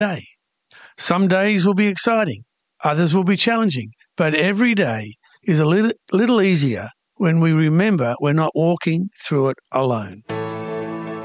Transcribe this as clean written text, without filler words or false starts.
day. Some days will be exciting, others will be challenging, but every day is a little easier when we remember we're not walking through it alone.